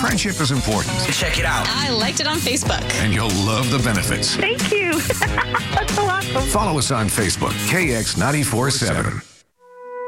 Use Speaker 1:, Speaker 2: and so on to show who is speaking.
Speaker 1: Friendship is important.
Speaker 2: Check it out.
Speaker 3: I liked it on Facebook.
Speaker 1: And you'll love the benefits.
Speaker 4: Thank you. That's so awesome.
Speaker 1: Follow us on Facebook, KX947.